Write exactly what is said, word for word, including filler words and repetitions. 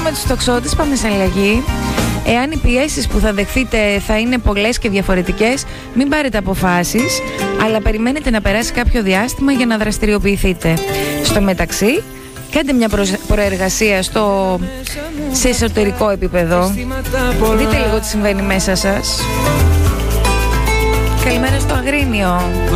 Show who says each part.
Speaker 1: με τους τοξότες, πάμε σε αλλαγή. Εάν οι πιέσεις που θα δεχθείτε θα είναι πολλές και διαφορετικές, μην πάρετε αποφάσεις, αλλά περιμένετε να περάσει κάποιο διάστημα για να δραστηριοποιηθείτε. Στο μεταξύ, κάντε μια προεργασία στο... σε εσωτερικό επίπεδο. Δείτε λίγο τι συμβαίνει μέσα σας. Καλημέρα στο Αγρίνιο.